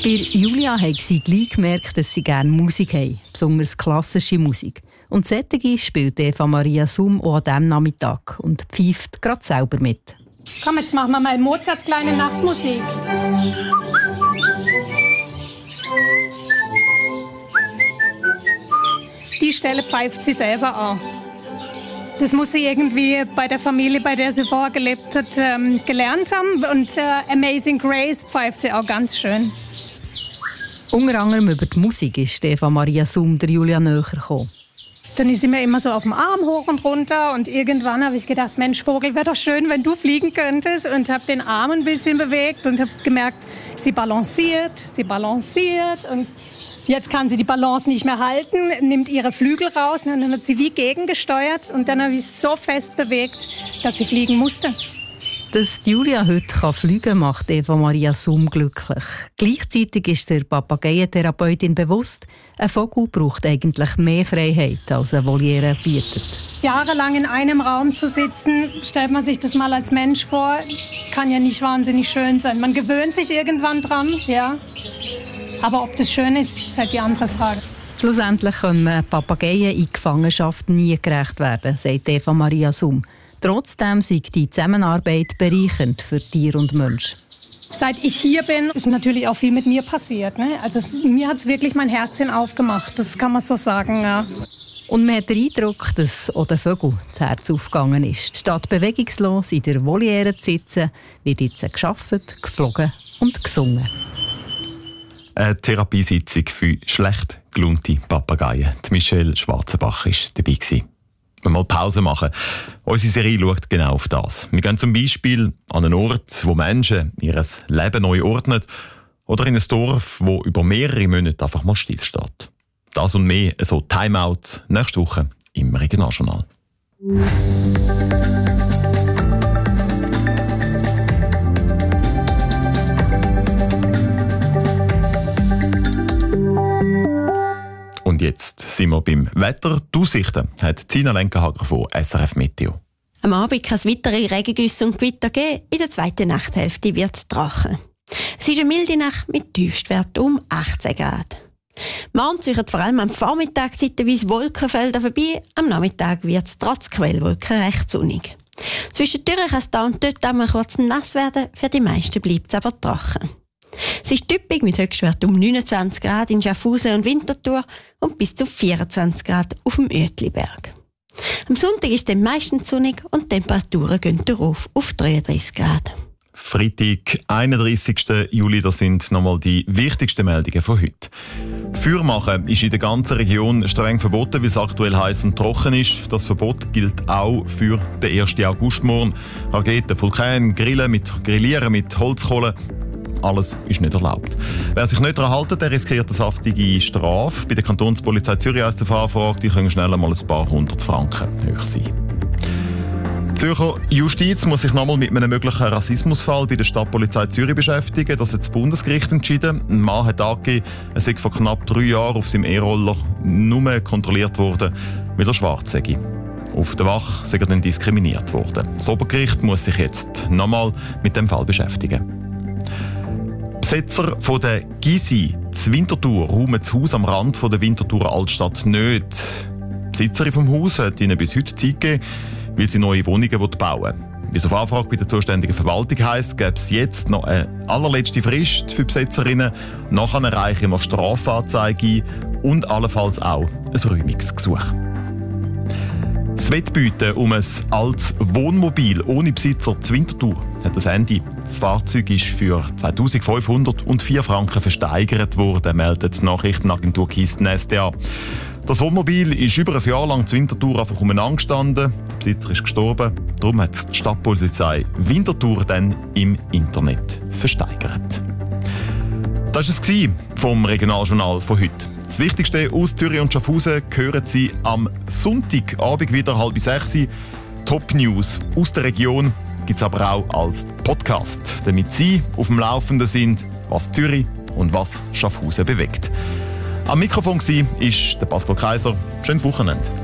Bei Julia hat sie gleich gemerkt, dass sie gerne Musik haben, besonders klassische Musik. Und solche spielt Eva Maria Summ auch an diesem Nachmittag und pfeift gerade selber mit. Komm, jetzt machen wir mal Mozarts kleine Nachtmusik. Die Stelle pfeift sie selber an. Das muss sie irgendwie bei der Familie, bei der sie vorher gelebt hat, gelernt haben. Und Amazing Grace pfeift sie auch ganz schön. Unter anderem über die Musik ist Eva Maria Summ der Julia näher gekommen. Dann ist sie mir immer so auf dem Arm hoch und runter. Und irgendwann habe ich gedacht, Mensch, Vogel, wäre doch schön, wenn du fliegen könntest. Und habe den Arm ein bisschen bewegt und habe gemerkt, sie balanciert. Und jetzt kann sie die Balance nicht mehr halten, nimmt ihre Flügel raus und dann hat sie wie gegengesteuert. Und dann habe ich so fest bewegt, dass sie fliegen musste. Dass Julia heute fliegen kann, macht Eva Maria Summ glücklich. Gleichzeitig ist der Papageientherapeutin bewusst, ein Vogel braucht eigentlich mehr Freiheit, als eine Voliere bietet. Jahrelang in einem Raum zu sitzen, stellt man sich das mal als Mensch vor, kann ja nicht wahnsinnig schön sein. Man gewöhnt sich irgendwann dran, ja. Aber ob das schön ist, ist halt die andere Frage. Schlussendlich können Papageien in Gefangenschaft nie gerecht werden, sagt Eva Maria Summ. Trotzdem sei die Zusammenarbeit bereichernd für Tier und Mensch. Seit ich hier bin, ist natürlich auch viel mit mir passiert. Ne? Also mir hat es wirklich mein Herzchen aufgemacht, das kann man so sagen. Ja. Und man hat den Eindruck, dass auch den Vögeln das Herz aufgegangen ist. Statt bewegungslos in der Voliere zu sitzen, wird jetzt gearbeitet, geflogen und gesungen. Eine Therapiesitzung für schlecht gelaunte Papageien. Die Michelle Schwarzenbach war dabei. Wir mal Pause machen. Unsere Serie schaut genau auf das. Wir gehen zum Beispiel an einen Ort, wo Menschen ihr Leben neu ordnen, oder in ein Dorf, wo über mehrere Monate einfach mal stillsteht. Das und mehr, so Timeouts, nächste Woche im Regionaljournal. Und jetzt sind wir beim Wetter. Die Aussichten hat Zina Lenkenhager von SRF Meteo. Am Abend kann es weitere Regengüsse und Gewitter geben. In der zweiten Nachthälfte wird es trocken. Es ist eine milde Nacht mit Tiefstwert um 18 Grad. Morgen ziehen vor allem am Vormittag zeitweise Wolkenfelder vorbei. Am Nachmittag wird es trotz Quellwolken recht sonnig. Zwischendurch kann es da und dort einmal kurz nass werden. Für die meisten bleibt es aber trocken. Es ist typisch mit Höchstwert um 29 Grad in Schaffhausen und Winterthur und bis zu 24 Grad auf dem Uetliberg. Am Sonntag ist es meistens sonnig und die Temperaturen gehen darauf auf 33 Grad. Freitag, 31. Juli, das sind nochmal die wichtigsten Meldungen von heute. Feuermachen ist in der ganzen Region streng verboten, weil es aktuell heiß und trocken ist. Das Verbot gilt auch für den 1. August morgen. Raketen, Vulkan, Grillieren mit Holzkohle. Alles ist nicht erlaubt. Wer sich nicht daran hält, der riskiert eine saftige Strafe. Bei der Kantonspolizei Zürich heisst der Anfrage, die können schnell einmal ein paar 100 Franken hoch sein. Die Zürcher Justiz muss sich nochmal mit einem möglichen Rassismusfall bei der Stadtpolizei Zürich beschäftigen. Das hat das Bundesgericht entschieden. Ein Mann hat angegeben, er sei vor knapp 3 Jahren auf seinem E-Roller nur kontrolliert worden, weil er schwarz sei. Auf der Wache sei er dann diskriminiert worden. Das Obergericht muss sich jetzt nochmal mit dem Fall beschäftigen. Besitzer von der Gysi zu Winterthur räumen das Haus am Rand von der Winterthurer Altstadt nicht. Die Besitzerin vom Haus hat ihnen bis heute Zeit gegeben, weil sie neue Wohnungen bauen will. Wie es auf Anfrage bei der zuständigen Verwaltung heisst, gäbe es jetzt noch eine allerletzte Frist für Besitzerinnen. Nachher erreichen wir Strafanzeige ein und allenfalls auch ein Räumungsgesuch. Das Wettbieten um ein altes Wohnmobil ohne Besitzer zu Winterthur hat das Ende. Das Fahrzeug ist für 2'504 Franken versteigert worden, meldet die Nachrichtenagentur Kisten SDA. Das Wohnmobil ist über ein Jahr lang zu Winterthur einfach umeinander gestanden. Der Besitzer ist gestorben. Darum hat die Stadtpolizei Winterthur dann im Internet versteigert. Das war es vom Regionaljournal von heute. Das Wichtigste aus Zürich und Schaffhausen hören Sie am Sonntagabend wieder 5:30. Top News aus der Region gibt es aber auch als Podcast, damit Sie auf dem Laufenden sind, was Zürich und was Schaffhausen bewegt. Am Mikrofon war der Pascal Kaiser. Schönes Wochenende.